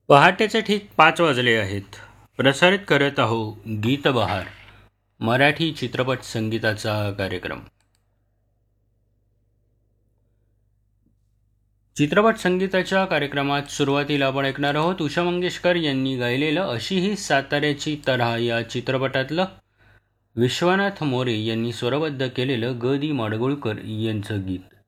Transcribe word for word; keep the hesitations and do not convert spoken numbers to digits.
पहाटेचे ठीक पाच वाजले आहेत. प्रसारित करत आहो गीत बहार, मराठी चित्रपट संगीताचा कार्यक्रम. चित्रपट संगीताच्या कार्यक्रमात सुरुवातीला आपण ऐकणार आहोत उषा मंगेशकर यांनी गायलेलं अशी ही साताऱ्याची तऱ्हा या चित्रपटातलं विश्वनाथ मोरे यांनी स्वरबद्ध केलेलं ग दी माडगुळकर यांचं गीत.